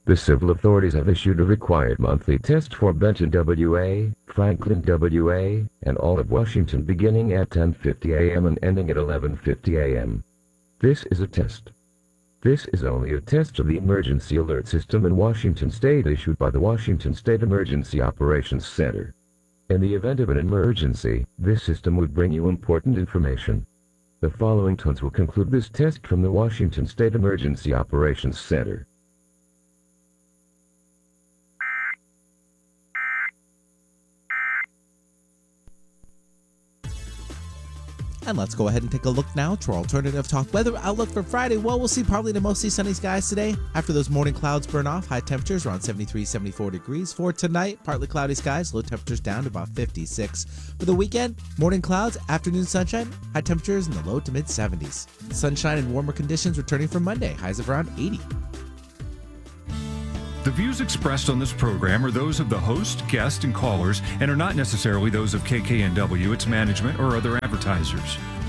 The civil authorities have issued a required monthly test for Benton, WA, Franklin, WA, and all of Washington beginning at 10:50 a.m. and ending at 11:50 a.m. This is a test. This is only a test of the emergency alert system in Washington State issued by the Washington State Emergency Operations Center. In the event of an emergency, this system would bring you important information. The following tones will conclude this test from the Washington State Emergency Operations Center. And let's go ahead and take a look now to our alternative talk weather outlook for Friday. Well, we'll see probably the mostly sunny skies today. After those morning clouds burn off, high temperatures around 73, 74 degrees. For tonight, partly cloudy skies, low temperatures down to about 56. For the weekend, morning clouds, afternoon sunshine, high temperatures in the low to mid 70s. Sunshine and warmer conditions returning for Monday, highs of around 80. The views expressed on this program are those of the host, guest, and callers and are not necessarily those of KKNW, its management, or other advertisers.